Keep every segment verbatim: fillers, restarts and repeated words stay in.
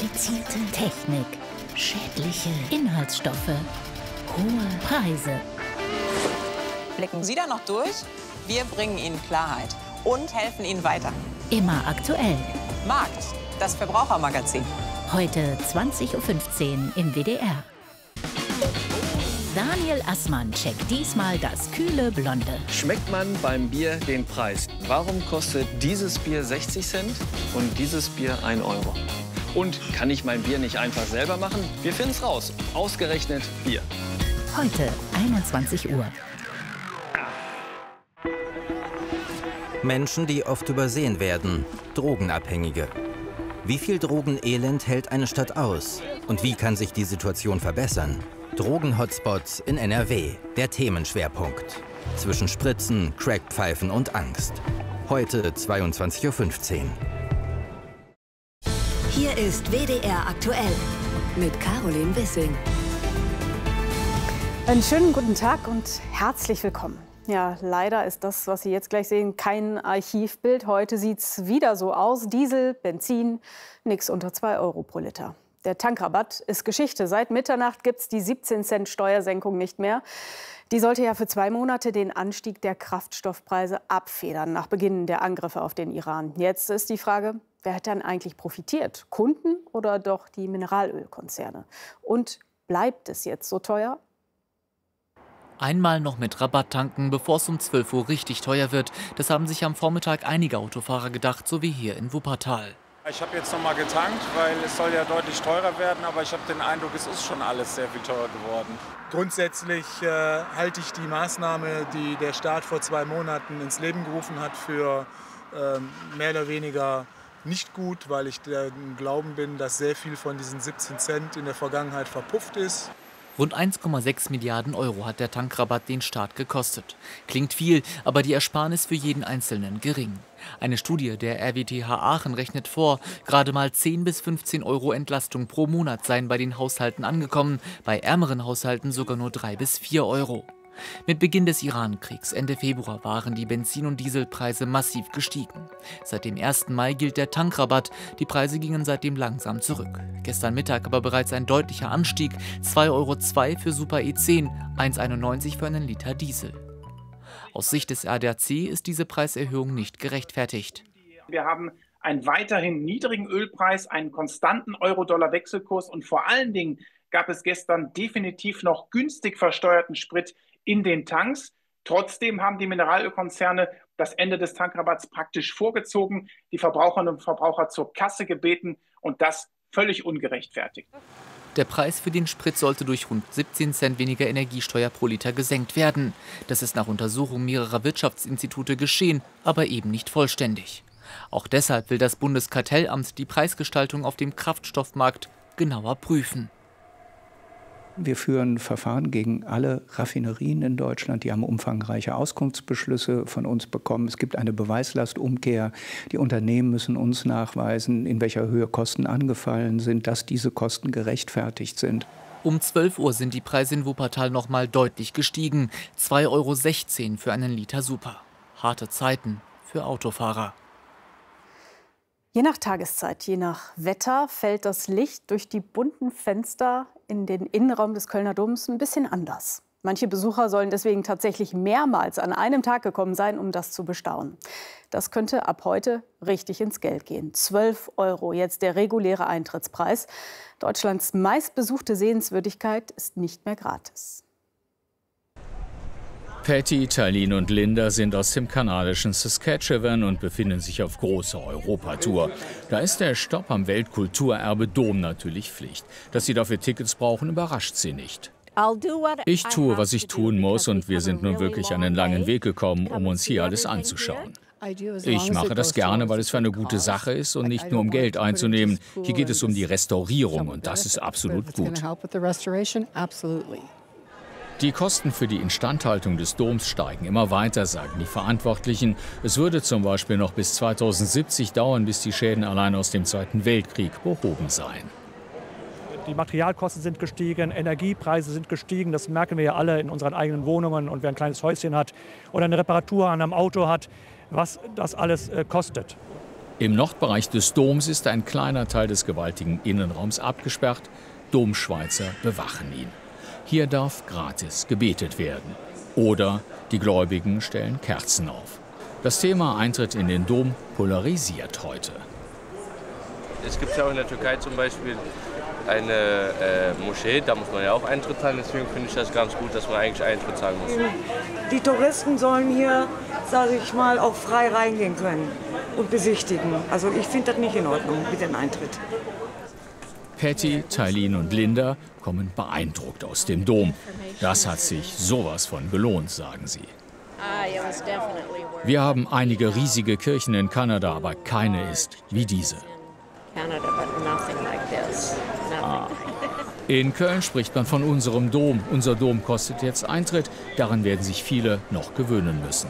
Komplizierte Technik, schädliche Inhaltsstoffe, hohe Preise. Blicken Sie da noch durch? Wir bringen Ihnen Klarheit und helfen Ihnen weiter. Immer aktuell. Markt, das Verbrauchermagazin. Heute zwanzig Uhr fünfzehn im W D R. Daniel Assmann checkt diesmal das kühle Blonde. Schmeckt man beim Bier den Preis? Warum kostet dieses Bier sechzig Cent und dieses Bier ein Euro? Und kann ich mein Bier nicht einfach selber machen? Wir finden es raus. Ausgerechnet Bier. Heute einundzwanzig Uhr. Menschen, die oft übersehen werden. Drogenabhängige. Wie viel Drogenelend hält eine Stadt aus? Und wie kann sich die Situation verbessern? Drogen-Hotspots in N R W, der Themenschwerpunkt. Zwischen Spritzen, Crackpfeifen und Angst. Heute zweiundzwanzig Uhr fünfzehn. Hier ist W D R aktuell mit Caroline Wissing. Einen schönen guten Tag und herzlich willkommen. Ja, leider ist das, was Sie jetzt gleich sehen, kein Archivbild. Heute sieht es wieder so aus. Diesel, Benzin, nichts unter zwei Euro pro Liter. Der Tankrabatt ist Geschichte. Seit Mitternacht gibt es die siebzehn Cent Steuersenkung nicht mehr. Die sollte ja für zwei Monate den Anstieg der Kraftstoffpreise abfedern, nach Beginn der Angriffe auf den Iran. Jetzt ist die Frage, wer hat dann eigentlich profitiert? Kunden oder doch die Mineralölkonzerne? Und bleibt es jetzt so teuer? Einmal noch mit Rabatt tanken, bevor es um zwölf Uhr richtig teuer wird. Das haben sich am Vormittag einige Autofahrer gedacht, so wie hier in Wuppertal. Ich habe jetzt noch mal getankt, weil es soll ja deutlich teurer werden, aber ich habe den Eindruck, es ist schon alles sehr viel teurer geworden. Grundsätzlich äh, halte ich die Maßnahme, die der Staat vor zwei Monaten ins Leben gerufen hat, für äh, mehr oder weniger nicht gut, weil ich der Glauben bin, dass sehr viel von diesen siebzehn Cent in der Vergangenheit verpufft ist. Rund eins Komma sechs Milliarden Euro hat der Tankrabatt den Staat gekostet. Klingt viel, aber die Ersparnis für jeden Einzelnen gering. Eine Studie der R W T H Aachen rechnet vor, gerade mal zehn bis fünfzehn Euro Entlastung pro Monat seien bei den Haushalten angekommen, bei ärmeren Haushalten sogar nur drei bis vier Euro. Mit Beginn des Iran-Kriegs Ende Februar waren die Benzin- und Dieselpreise massiv gestiegen. Seit dem ersten Mai gilt der Tankrabatt. Die Preise gingen seitdem langsam zurück. Gestern Mittag aber bereits ein deutlicher Anstieg. zwei Euro zwei für Super E zehn, eins Komma einundneunzig für einen Liter Diesel. Aus Sicht des A D A C ist diese Preiserhöhung nicht gerechtfertigt. Wir haben einen weiterhin niedrigen Ölpreis, einen konstanten Euro-Dollar-Wechselkurs und vor allen Dingen gab es gestern definitiv noch günstig versteuerten Sprit in den Tanks. Trotzdem haben die Mineralölkonzerne das Ende des Tankrabatts praktisch vorgezogen, die Verbraucherinnen und Verbraucher zur Kasse gebeten und das völlig ungerechtfertigt. Der Preis für den Sprit sollte durch rund siebzehn Cent weniger Energiesteuer pro Liter gesenkt werden. Das ist nach Untersuchung mehrerer Wirtschaftsinstitute geschehen, aber eben nicht vollständig. Auch deshalb will das Bundeskartellamt die Preisgestaltung auf dem Kraftstoffmarkt genauer prüfen. Wir führen Verfahren gegen alle Raffinerien in Deutschland. Die haben umfangreiche Auskunftsbeschlüsse von uns bekommen. Es gibt eine Beweislastumkehr. Die Unternehmen müssen uns nachweisen, in welcher Höhe Kosten angefallen sind, dass diese Kosten gerechtfertigt sind. Um zwölf Uhr sind die Preise in Wuppertal noch mal deutlich gestiegen. zwei Euro sechzehn für einen Liter Super. Harte Zeiten für Autofahrer. Je nach Tageszeit, je nach Wetter fällt das Licht durch die bunten Fenster in den Innenraum des Kölner Doms ein bisschen anders. Manche Besucher sollen deswegen tatsächlich mehrmals an einem Tag gekommen sein, um das zu bestaunen. Das könnte ab heute richtig ins Geld gehen. zwölf Euro jetzt der reguläre Eintrittspreis. Deutschlands meistbesuchte Sehenswürdigkeit ist nicht mehr gratis. Patty, Tallinn und Linda sind aus dem kanadischen Saskatchewan und befinden sich auf großer Europatour. Da ist der Stopp am Weltkulturerbe Dom natürlich Pflicht. Dass sie dafür Tickets brauchen, überrascht sie nicht. Ich tue, was ich tun muss, und wir sind nun wirklich einen langen Weg gekommen, um uns hier alles anzuschauen. Ich mache das gerne, weil es für eine gute Sache ist und nicht nur um Geld einzunehmen. Hier geht es um die Restaurierung und das ist absolut gut. Die Kosten für die Instandhaltung des Doms steigen immer weiter, sagen die Verantwortlichen. Es würde zum Beispiel noch bis zweitausendsiebzig dauern, bis die Schäden allein aus dem Zweiten Weltkrieg behoben seien. Die Materialkosten sind gestiegen, Energiepreise sind gestiegen. Das merken wir ja alle in unseren eigenen Wohnungen. Und wer ein kleines Häuschen hat oder eine Reparatur an einem Auto hat, was das alles äh, kostet. Im Nordbereich des Doms ist ein kleiner Teil des gewaltigen Innenraums abgesperrt. Domschweizer bewachen ihn. Hier darf gratis gebetet werden. Oder die Gläubigen stellen Kerzen auf. Das Thema Eintritt in den Dom polarisiert heute. Es gibt ja auch in der Türkei zum Beispiel eine äh, Moschee, da muss man ja auch Eintritt zahlen. Deswegen finde ich das ganz gut, dass man eigentlich Eintritt zahlen muss. Die Touristen sollen hier, sage ich mal, auch frei reingehen können und besichtigen. Also ich finde das nicht in Ordnung mit dem Eintritt. Patty, Tailin und Linda kommen beeindruckt aus dem Dom. Das hat sich sowas von gelohnt, sagen sie. Wir haben einige riesige Kirchen in Kanada, aber keine ist wie diese. In Köln spricht man von unserem Dom. Unser Dom kostet jetzt Eintritt. Daran werden sich viele noch gewöhnen müssen.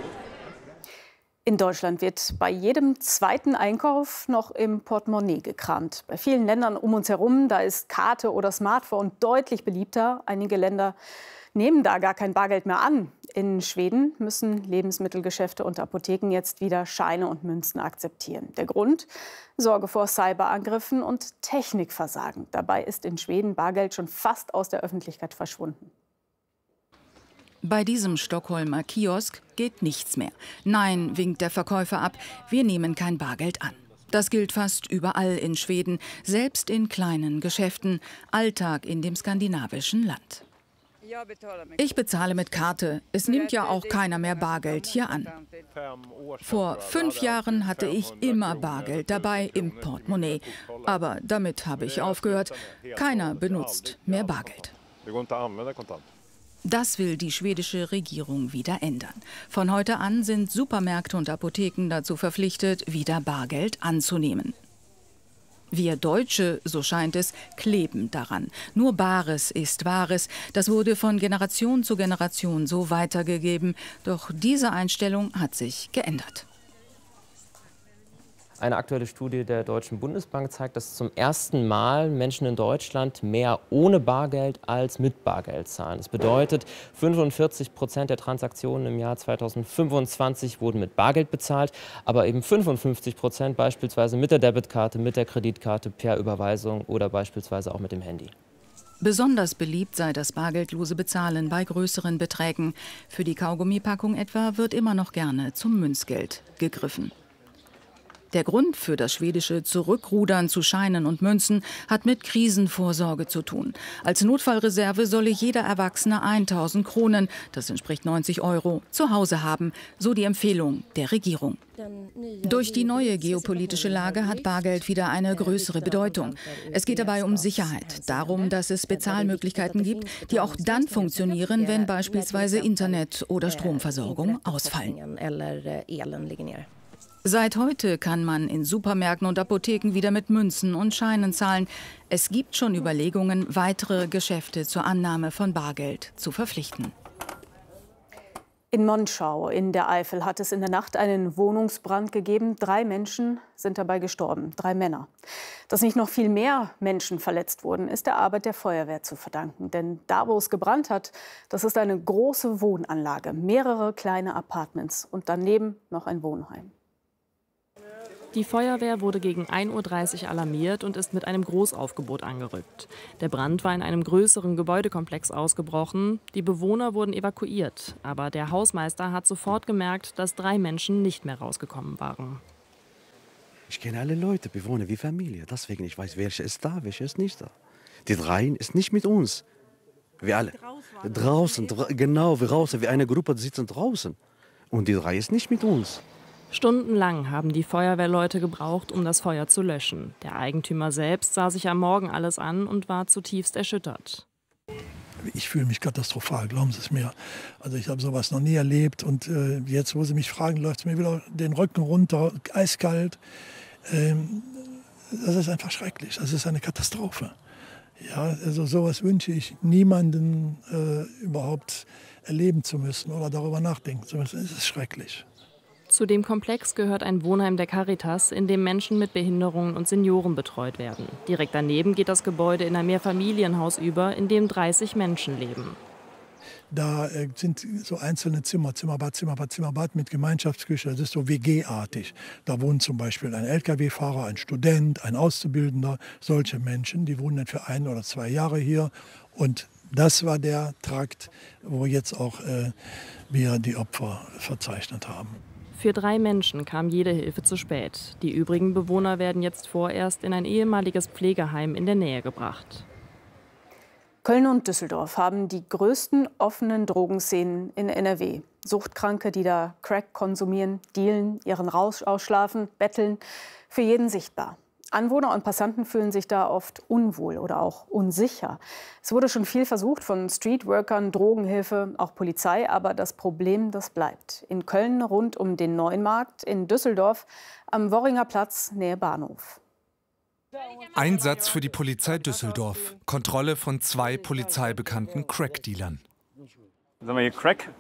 In Deutschland wird bei jedem zweiten Einkauf noch im Portemonnaie gekramt. Bei vielen Ländern um uns herum, da ist Karte oder Smartphone deutlich beliebter. Einige Länder nehmen da gar kein Bargeld mehr an. In Schweden müssen Lebensmittelgeschäfte und Apotheken jetzt wieder Scheine und Münzen akzeptieren. Der Grund? Sorge vor Cyberangriffen und Technikversagen. Dabei ist in Schweden Bargeld schon fast aus der Öffentlichkeit verschwunden. Bei diesem Stockholmer Kiosk geht nichts mehr. Nein, winkt der Verkäufer ab, wir nehmen kein Bargeld an. Das gilt fast überall in Schweden, selbst in kleinen Geschäften, Alltag in dem skandinavischen Land. Ich bezahle mit Karte. Es nimmt ja auch keiner mehr Bargeld hier an. Vor fünf Jahren hatte ich immer Bargeld dabei im Portemonnaie. Aber damit habe ich aufgehört. Keiner benutzt mehr Bargeld. Das will die schwedische Regierung wieder ändern. Von heute an sind Supermärkte und Apotheken dazu verpflichtet, wieder Bargeld anzunehmen. Wir Deutsche, so scheint es, kleben daran. Nur Bares ist Wahres. Das wurde von Generation zu Generation so weitergegeben. Doch diese Einstellung hat sich geändert. Eine aktuelle Studie der Deutschen Bundesbank zeigt, dass zum ersten Mal Menschen in Deutschland mehr ohne Bargeld als mit Bargeld zahlen. Das bedeutet, fünfundvierzig Prozent der Transaktionen im Jahr zweitausendfünfundzwanzig wurden mit Bargeld bezahlt, aber eben fünfundfünfzig Prozent beispielsweise mit der Debitkarte, mit der Kreditkarte, per Überweisung oder beispielsweise auch mit dem Handy. Besonders beliebt sei das bargeldlose Bezahlen bei größeren Beträgen. Für die Kaugummipackung etwa wird immer noch gerne zum Münzgeld gegriffen. Der Grund für das schwedische Zurückrudern zu Scheinen und Münzen hat mit Krisenvorsorge zu tun. Als Notfallreserve solle jeder Erwachsene tausend Kronen, das entspricht neunzig Euro, zu Hause haben, so die Empfehlung der Regierung. Durch die neue geopolitische Lage hat Bargeld wieder eine größere Bedeutung. Es geht dabei um Sicherheit, darum, dass es Bezahlmöglichkeiten gibt, die auch dann funktionieren, wenn beispielsweise Internet oder Stromversorgung ausfallen. Seit heute kann man in Supermärkten und Apotheken wieder mit Münzen und Scheinen zahlen. Es gibt schon Überlegungen, weitere Geschäfte zur Annahme von Bargeld zu verpflichten. In Monschau in der Eifel hat es in der Nacht einen Wohnungsbrand gegeben. Drei Menschen sind dabei gestorben, drei Männer. Dass nicht noch viel mehr Menschen verletzt wurden, ist der Arbeit der Feuerwehr zu verdanken. Denn da, wo es gebrannt hat, das ist eine große Wohnanlage, mehrere kleine Apartments und daneben noch ein Wohnheim. Die Feuerwehr wurde gegen ein Uhr dreißig alarmiert und ist mit einem Großaufgebot angerückt. Der Brand war in einem größeren Gebäudekomplex ausgebrochen. Die Bewohner wurden evakuiert. Aber der Hausmeister hat sofort gemerkt, dass drei Menschen nicht mehr rausgekommen waren. Ich kenne alle Leute, Bewohner wie Familie. Deswegen ich weiß, welche ist da, welche ist nicht da. Die drei ist nicht mit uns. Wir alle draußen, genau, wir draußen, wie eine Gruppe sitzen draußen. Und die drei ist nicht mit uns. Stundenlang haben die Feuerwehrleute gebraucht, um das Feuer zu löschen. Der Eigentümer selbst sah sich am Morgen alles an und war zutiefst erschüttert. Ich fühle mich katastrophal, glauben Sie es mir. Also ich habe sowas noch nie erlebt. Und äh, jetzt, wo Sie mich fragen, läuft es mir wieder den Rücken runter, eiskalt. Ähm, das ist einfach schrecklich. Das ist eine Katastrophe. Ja, also sowas wünsche ich niemandem äh, überhaupt erleben zu müssen oder darüber nachdenken zu müssen. Es ist schrecklich. Zu dem Komplex gehört ein Wohnheim der Caritas, in dem Menschen mit Behinderungen und Senioren betreut werden. Direkt daneben geht das Gebäude in ein Mehrfamilienhaus über, in dem dreißig Menschen leben. Da äh, sind so einzelne Zimmer, Zimmerbad, Zimmerbad, Zimmerbad mit Gemeinschaftsküche. Das ist so W G-artig. Da wohnen zum Beispiel ein L K W-Fahrer, ein Student, ein Auszubildender. Solche Menschen, die wohnen dann für ein oder zwei Jahre hier. Und das war der Trakt, wo jetzt auch äh, wir die Opfer verzeichnet haben. Für drei Menschen kam jede Hilfe zu spät. Die übrigen Bewohner werden jetzt vorerst in ein ehemaliges Pflegeheim in der Nähe gebracht. Köln und Düsseldorf haben die größten offenen Drogenszenen in N R W. Suchtkranke, die da Crack konsumieren, dealen, ihren Rausch ausschlafen, betteln, für jeden sichtbar. Anwohner und Passanten fühlen sich da oft unwohl oder auch unsicher. Es wurde schon viel versucht von Streetworkern, Drogenhilfe, auch Polizei, aber das Problem, das bleibt. In Köln rund um den Neuenmarkt, in Düsseldorf am Worringer Platz, Nähe Bahnhof. Einsatz für die Polizei Düsseldorf. Kontrolle von zwei polizeibekannten Crack-Dealern. Sagen wir hier Crack.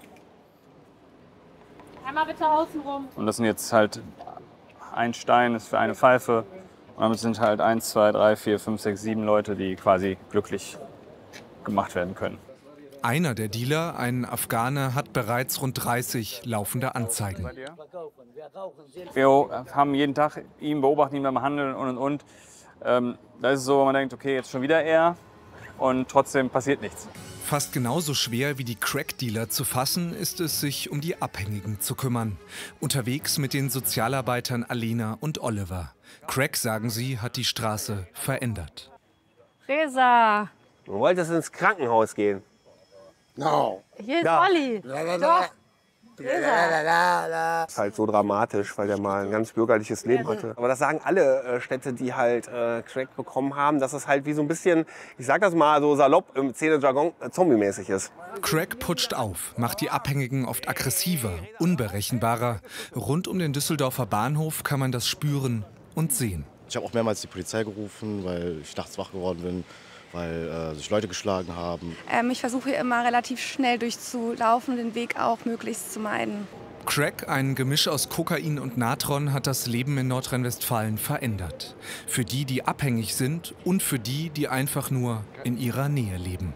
Einmal bitte außenrum. Und das sind jetzt halt ein Stein, ist für eine Pfeife. Und damit sind halt eins, zwei, drei, vier, fünf, sechs, sieben Leute, die quasi glücklich gemacht werden können. Einer der Dealer, ein Afghane, hat bereits rund dreißig laufende Anzeigen. Wir haben jeden Tag ihn beobachten, ihn beim Handeln und und und. Ähm, da ist es so, man denkt, okay, jetzt schon wieder er und trotzdem passiert nichts. Fast genauso schwer wie die Crack-Dealer zu fassen, ist es, sich um die Abhängigen zu kümmern. Unterwegs mit den Sozialarbeitern Alena und Oliver. Crack, sagen sie, hat die Straße verändert. Resa! Du wolltest ins Krankenhaus gehen. No. Hier ist Da. Olli. Doch. Das ist halt so dramatisch, weil der mal ein ganz bürgerliches Leben hatte. Aber das sagen alle äh, Städte, die halt äh, Crack bekommen haben, dass es halt wie so ein bisschen, ich sag das mal so salopp im Szene-Jargon, äh, zombie-mäßig ist. Crack putscht auf, macht die Abhängigen oft aggressiver, unberechenbarer. Rund um den Düsseldorfer Bahnhof kann man das spüren und sehen. Ich habe auch mehrmals die Polizei gerufen, weil ich nachts wach geworden bin, weil äh, sich Leute geschlagen haben. Ähm, ich versuche hier immer relativ schnell durchzulaufen, den Weg auch möglichst zu meiden. Crack, ein Gemisch aus Kokain und Natron, hat das Leben in Nordrhein-Westfalen verändert. Für die, die abhängig sind und für die, die einfach nur in ihrer Nähe leben.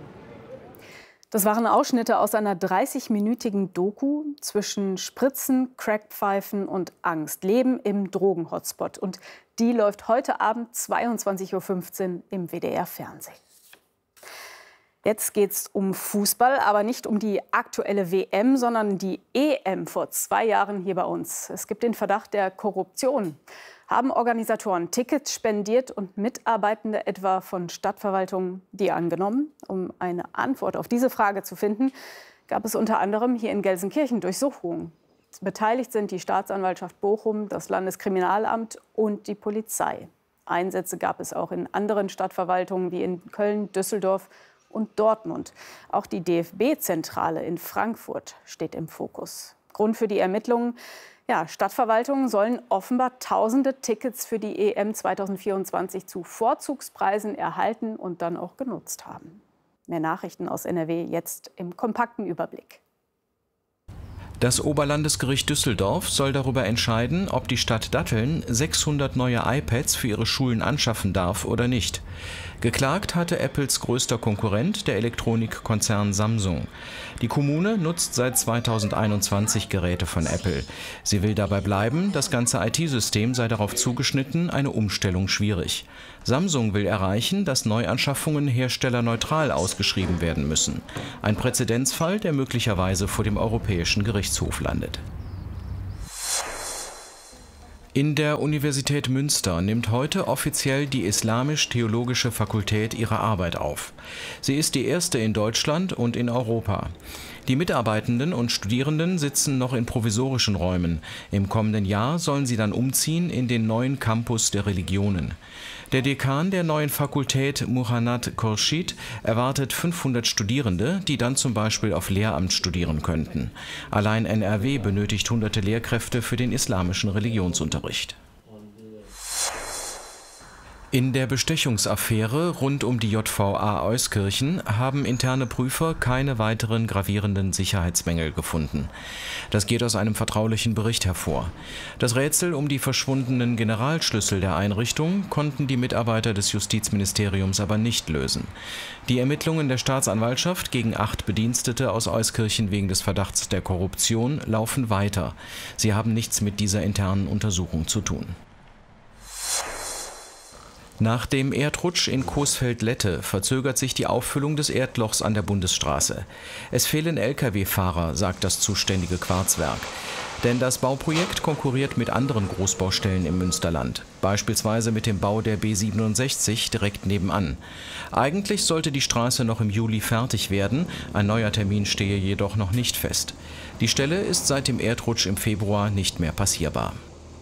Das waren Ausschnitte aus einer dreißigminütigen Doku zwischen Spritzen, Crackpfeifen und Angst. Leben im Drogen-Hotspot. Und die läuft heute Abend zweiundzwanzig Uhr fünfzehn im W D R-Fernsehen. Jetzt geht es um Fußball, aber nicht um die aktuelle W M, sondern die E M vor zwei Jahren hier bei uns. Es gibt den Verdacht der Korruption. Haben Organisatoren Tickets spendiert und Mitarbeitende etwa von Stadtverwaltungen die angenommen? Um eine Antwort auf diese Frage zu finden, gab es unter anderem hier in Gelsenkirchen Durchsuchungen. Beteiligt sind die Staatsanwaltschaft Bochum, das Landeskriminalamt und die Polizei. Einsätze gab es auch in anderen Stadtverwaltungen wie in Köln, Düsseldorf und Dortmund. Auch die D F B-Zentrale in Frankfurt steht im Fokus. Grund für die Ermittlungen: Ja, Stadtverwaltungen sollen offenbar tausende Tickets für die E M zweitausendvierundzwanzig zu Vorzugspreisen erhalten und dann auch genutzt haben. Mehr Nachrichten aus N R W jetzt im kompakten Überblick. Das Oberlandesgericht Düsseldorf soll darüber entscheiden, ob die Stadt Datteln sechshundert neue iPads für ihre Schulen anschaffen darf oder nicht. Geklagt hatte Apples größter Konkurrent, der Elektronikkonzern Samsung. Die Kommune nutzt seit zweitausendeinundzwanzig Geräte von Apple. Sie will dabei bleiben, das ganze I T-System sei darauf zugeschnitten, eine Umstellung schwierig. Samsung will erreichen, dass Neuanschaffungen herstellerneutral ausgeschrieben werden müssen. Ein Präzedenzfall, der möglicherweise vor dem Europäischen Gerichtshof landet. In der Universität Münster nimmt heute offiziell die Islamisch-Theologische Fakultät ihre Arbeit auf. Sie ist die erste in Deutschland und in Europa. Die Mitarbeitenden und Studierenden sitzen noch in provisorischen Räumen. Im kommenden Jahr sollen sie dann umziehen in den neuen Campus der Religionen. Der Dekan der neuen Fakultät, Muhannad Khorshid, erwartet fünfhundert Studierende, die dann zum Beispiel auf Lehramt studieren könnten. Allein N R W benötigt hunderte Lehrkräfte für den islamischen Religionsunterricht. In der Bestechungsaffäre rund um die J V A Euskirchen haben interne Prüfer keine weiteren gravierenden Sicherheitsmängel gefunden. Das geht aus einem vertraulichen Bericht hervor. Das Rätsel um die verschwundenen Generalschlüssel der Einrichtung konnten die Mitarbeiter des Justizministeriums aber nicht lösen. Die Ermittlungen der Staatsanwaltschaft gegen acht Bedienstete aus Euskirchen wegen des Verdachts der Korruption laufen weiter. Sie haben nichts mit dieser internen Untersuchung zu tun. Nach dem Erdrutsch in Coesfeld-Lette verzögert sich die Auffüllung des Erdlochs an der Bundesstraße. Es fehlen L K W-Fahrer, sagt das zuständige Quarzwerk. Denn das Bauprojekt konkurriert mit anderen Großbaustellen im Münsterland, beispielsweise mit dem Bau der B siebenundsechzig direkt nebenan. Eigentlich sollte die Straße noch im Juli fertig werden, ein neuer Termin stehe jedoch noch nicht fest. Die Stelle ist seit dem Erdrutsch im Februar nicht mehr passierbar.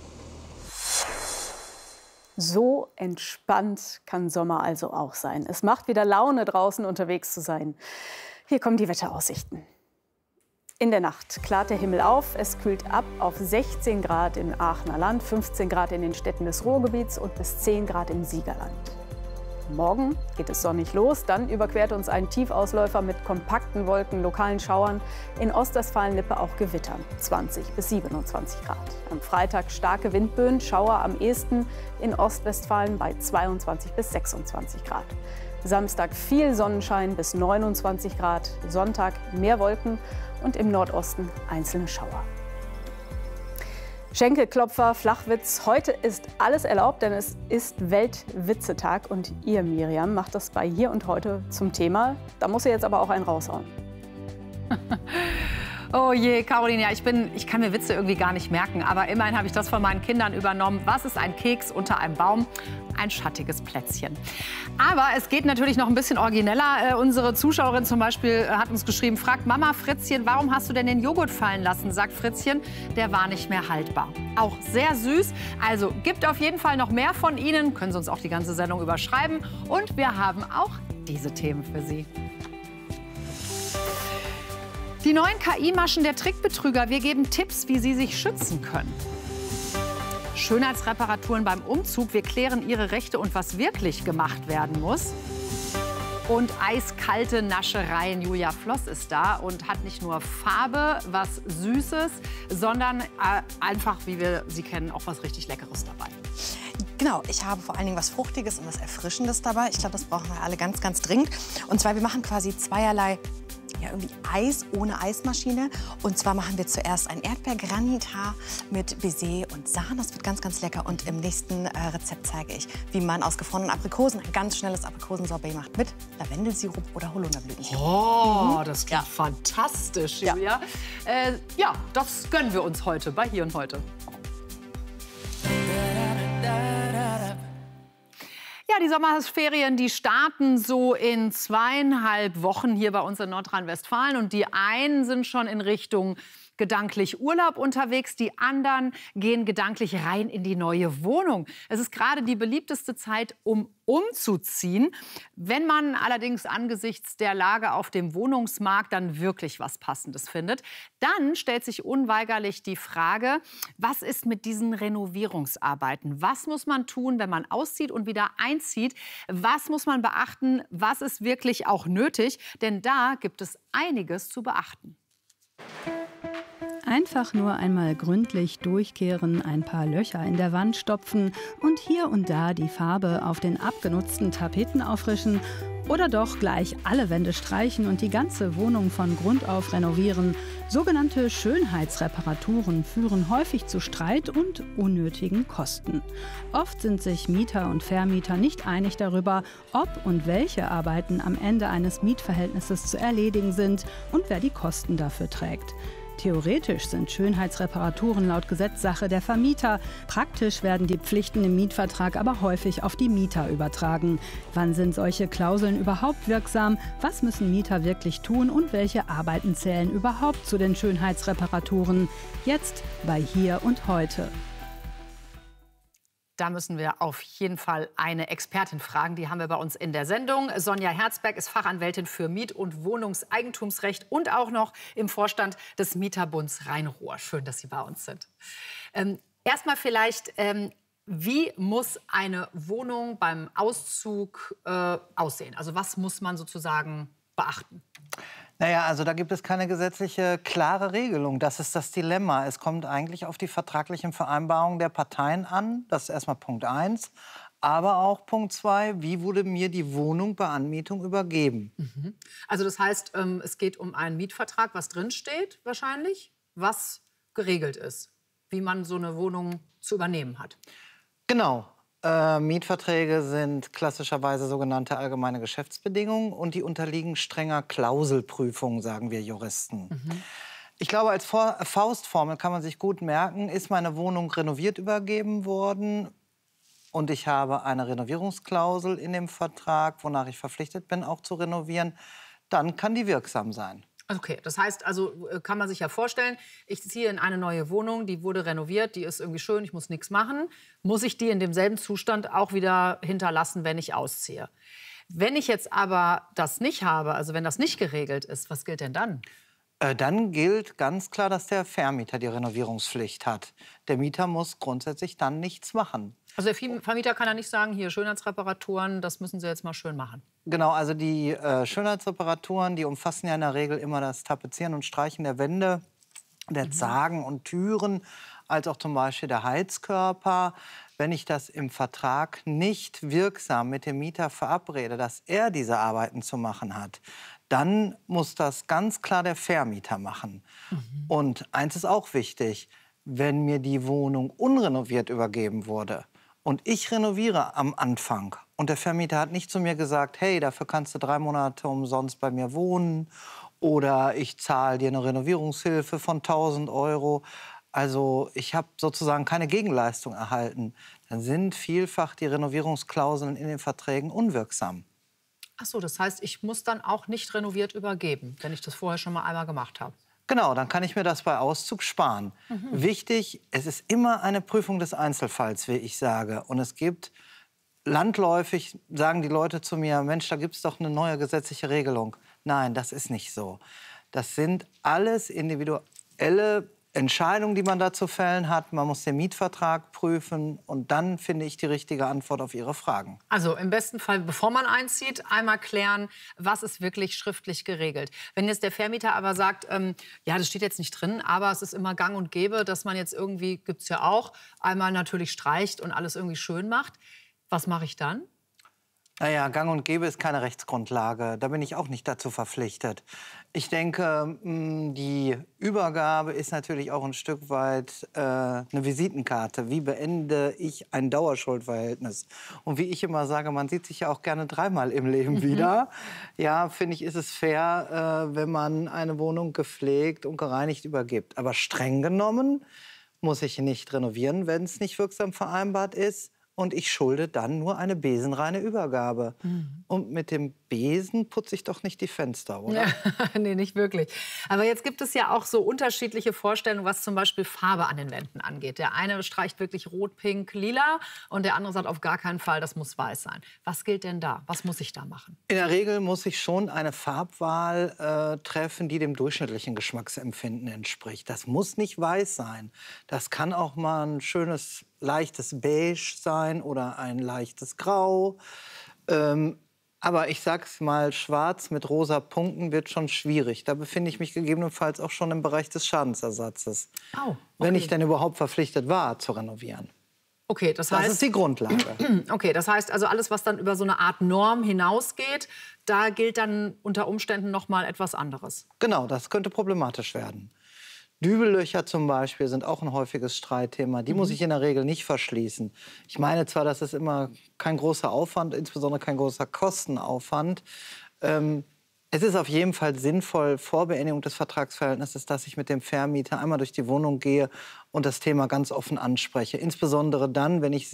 So entspannt kann Sommer also auch sein. Es macht wieder Laune, draußen unterwegs zu sein. Hier kommen die Wetteraussichten. In der Nacht klart der Himmel auf. Es kühlt ab auf sechzehn Grad im Aachener Land, fünfzehn Grad in den Städten des Ruhrgebiets und bis zehn Grad im Siegerland. Morgen geht es sonnig los, dann überquert uns ein Tiefausläufer mit kompakten Wolken, lokalen Schauern, in Ostwestfalen-Lippe auch Gewitter, zwanzig bis siebenundzwanzig Grad. Am Freitag starke Windböen, Schauer am ehesten in Ostwestfalen bei zweiundzwanzig bis sechsundzwanzig Grad. Samstag viel Sonnenschein bis neunundzwanzig Grad, Sonntag mehr Wolken und im Nordosten einzelne Schauer. Schenkelklopfer, Flachwitz, heute ist alles erlaubt, denn es ist Weltwitzetag und ihr, Miriam, macht das bei Hier und Heute zum Thema. Da muss sie jetzt aber auch einen raushauen. Oh je, Caroline, ja, ich, bin, ich kann mir Witze irgendwie gar nicht merken, aber immerhin habe ich das von meinen Kindern übernommen. Was ist ein Keks unter einem Baum? Ein schattiges Plätzchen. Aber es geht natürlich noch ein bisschen origineller. Äh, unsere Zuschauerin zum Beispiel äh, hat uns geschrieben, fragt Mama Fritzchen, warum hast du denn den Joghurt fallen lassen? Sagt Fritzchen, der war nicht mehr haltbar. Auch sehr süß. Also gibt auf jeden Fall noch mehr von Ihnen. Können Sie uns auch die ganze Sendung überschreiben. Und wir haben auch diese Themen für Sie. Die neuen K I-Maschen der Trickbetrüger. Wir geben Tipps, wie Sie sich schützen können. Schönheitsreparaturen beim Umzug. Wir klären Ihre Rechte und was wirklich gemacht werden muss. Und eiskalte Naschereien. Julia Floss ist da und hat nicht nur Farbe, was Süßes, sondern äh, einfach, wie wir sie kennen, auch was richtig Leckeres dabei. Genau, ich habe vor allen Dingen was Fruchtiges und was Erfrischendes dabei. Ich glaube, das brauchen wir alle ganz, ganz dringend. Und zwar, wir machen quasi zweierlei ja, irgendwie Eis ohne Eismaschine. Und zwar machen wir zuerst ein Erdbeergranitat mit Baiser und Sahne. Das wird ganz, ganz lecker. Und im nächsten äh, Rezept zeige ich, wie man aus gefrorenen Aprikosen ein ganz schnelles Aprikosensorbet macht mit Lavendelsirup oder Holunderblütensirup. Oh, mhm. das klingt ja. fantastisch, Julia. Ja. Äh, ja, das gönnen wir uns heute bei Hier und Heute. Ja, die Sommerferien, die starten so in zweieinhalb Wochen hier bei uns in Nordrhein-Westfalen. Und die einen sind schon in Richtung gedanklich Urlaub unterwegs, die anderen gehen gedanklich rein in die neue Wohnung. Es ist gerade die beliebteste Zeit, um umzuziehen. Wenn man allerdings angesichts der Lage auf dem Wohnungsmarkt dann wirklich was Passendes findet, dann stellt sich unweigerlich die Frage, was ist mit diesen Renovierungsarbeiten? Was muss man tun, wenn man auszieht und wieder einzieht? Was muss man beachten? Was ist wirklich auch nötig? Denn da gibt es einiges zu beachten. Einfach nur einmal gründlich durchkehren, ein paar Löcher in der Wand stopfen und hier und da die Farbe auf den abgenutzten Tapeten auffrischen oder doch gleich alle Wände streichen und die ganze Wohnung von Grund auf renovieren. Sogenannte Schönheitsreparaturen führen häufig zu Streit und unnötigen Kosten. Oft sind sich Mieter und Vermieter nicht einig darüber, ob und welche Arbeiten am Ende eines Mietverhältnisses zu erledigen sind und wer die Kosten dafür trägt. Theoretisch sind Schönheitsreparaturen laut Gesetz Sache der Vermieter. Praktisch werden die Pflichten im Mietvertrag aber häufig auf die Mieter übertragen. Wann sind solche Klauseln überhaupt wirksam? Was müssen Mieter wirklich tun? Und welche Arbeiten zählen überhaupt zu den Schönheitsreparaturen? Jetzt bei Hier und Heute. Da müssen wir auf jeden Fall eine Expertin fragen. Die haben wir bei uns in der Sendung. Sonja Herzberg ist Fachanwältin für Miet- und Wohnungseigentumsrecht und auch noch im Vorstand des Mieterbunds Rhein-Ruhr. Schön, dass Sie bei uns sind. Ähm, Erstmal vielleicht, ähm, Wie muss eine Wohnung beim Auszug äh, aussehen? Also was muss man sozusagen beachten? Naja, also da gibt es keine gesetzliche klare Regelung. Das ist das Dilemma. Es kommt eigentlich auf die vertraglichen Vereinbarungen der Parteien an. Das ist erstmal Punkt eins. Aber auch Punkt zwei, wie wurde mir die Wohnung bei Anmietung übergeben? Mhm. Also das heißt, ähm, es geht um einen Mietvertrag, was drinsteht wahrscheinlich, was geregelt ist, wie man so eine Wohnung zu übernehmen hat. Genau. Äh, Mietverträge sind klassischerweise sogenannte allgemeine Geschäftsbedingungen und die unterliegen strenger Klauselprüfung, sagen wir Juristen. Mhm. Ich glaube, als Vor Faustformel kann man sich gut merken, ist meine Wohnung renoviert übergeben worden und ich habe eine Renovierungsklausel in dem Vertrag, wonach ich verpflichtet bin, auch zu renovieren, dann kann die wirksam sein. Okay, das heißt also, kann man sich ja vorstellen, ich ziehe in eine neue Wohnung, die wurde renoviert, die ist irgendwie schön, ich muss nichts machen. Muss ich die in demselben Zustand auch wieder hinterlassen, wenn ich ausziehe? Wenn ich jetzt aber das nicht habe, also wenn das nicht geregelt ist, was gilt denn dann? Äh, dann gilt ganz klar, dass der Vermieter die Renovierungspflicht hat. Der Mieter muss grundsätzlich dann nichts machen. Also der Vermieter kann ja nicht sagen, hier Schönheitsreparaturen, das müssen Sie jetzt mal schön machen. Genau, also die äh, Schönheitsreparaturen, die umfassen ja in der Regel immer das Tapezieren und Streichen der Wände, der mhm. Zagen und Türen, als auch zum Beispiel der Heizkörper. Wenn ich das im Vertrag nicht wirksam mit dem Mieter verabrede, dass er diese Arbeiten zu machen hat, dann muss das ganz klar der Vermieter machen. Mhm. Und eins ist auch wichtig, wenn mir die Wohnung unrenoviert übergeben wurde, und ich renoviere am Anfang und der Vermieter hat nicht zu mir gesagt, hey, dafür kannst du drei Monate umsonst bei mir wohnen oder ich zahle dir eine Renovierungshilfe von tausend Euro. Also ich habe sozusagen keine Gegenleistung erhalten. Dann sind vielfach die Renovierungsklauseln in den Verträgen unwirksam. Ach so, das heißt, ich muss dann auch nicht renoviert übergeben, wenn ich das vorher schon mal einmal gemacht habe. Genau, dann kann ich mir das bei Auszug sparen. Mhm. Wichtig, es ist immer eine Prüfung des Einzelfalls, wie ich sage. Und es gibt, landläufig sagen die Leute zu mir, Mensch, da gibt es doch eine neue gesetzliche Regelung. Nein, das ist nicht so. Das sind alles individuelle Entscheidungen, die man da zu fällen hat. Man muss den Mietvertrag prüfen und dann finde ich die richtige Antwort auf Ihre Fragen. Also im besten Fall, bevor man einzieht, einmal klären, was ist wirklich schriftlich geregelt. Wenn jetzt der Vermieter aber sagt, ähm, ja, das steht jetzt nicht drin, aber es ist immer gang und gäbe, dass man jetzt irgendwie, gibt es ja auch, einmal natürlich streicht und alles irgendwie schön macht. Was mache ich dann? Naja, gang und gäbe ist keine Rechtsgrundlage. Da bin ich auch nicht dazu verpflichtet. Ich denke, die Übergabe ist natürlich auch ein Stück weit äh, eine Visitenkarte. Wie beende ich ein Dauerschuldverhältnis? Und wie ich immer sage, man sieht sich ja auch gerne dreimal im Leben mhm. wieder. Ja, finde ich, ist es fair, äh, wenn man eine Wohnung gepflegt und gereinigt übergibt. Aber streng genommen muss ich nicht renovieren, wenn es nicht wirksam vereinbart ist. Und ich schulde dann nur eine besenreine Übergabe. Mhm. Und mit dem Besen putze ich doch nicht die Fenster, oder? Ja, nee, nicht wirklich. Aber jetzt gibt es ja auch so unterschiedliche Vorstellungen, was zum Beispiel Farbe an den Wänden angeht. Der eine streicht wirklich rot, pink, lila und der andere sagt auf gar keinen Fall, das muss weiß sein. Was gilt denn da? Was muss ich da machen? In der Regel muss ich schon eine Farbwahl äh, treffen, die dem durchschnittlichen Geschmacksempfinden entspricht. Das muss nicht weiß sein. Das kann auch mal ein schönes leichtes Beige sein oder ein leichtes Grau. Ähm, aber ich sag's mal, schwarz mit rosa Punkten wird schon schwierig. Da befinde ich mich gegebenenfalls auch schon im Bereich des Schadensersatzes. Oh, okay. Wenn ich denn überhaupt verpflichtet war, zu renovieren. Okay, das heißt, das ist die Grundlage. Okay, das heißt also alles, was dann über so eine Art Norm hinausgeht, da gilt dann unter Umständen noch mal etwas anderes. Genau, das könnte problematisch werden. Dübellöcher zum Beispiel sind auch ein häufiges Streitthema. Die mhm. muss ich in der Regel nicht verschließen. Ich meine zwar, das ist immer kein großer Aufwand, insbesondere kein großer Kostenaufwand. Ähm, es ist auf jeden Fall sinnvoll, vor Beendigung des Vertragsverhältnisses, dass ich mit dem Vermieter einmal durch die Wohnung gehe und das Thema ganz offen anspreche. Insbesondere dann, wenn ich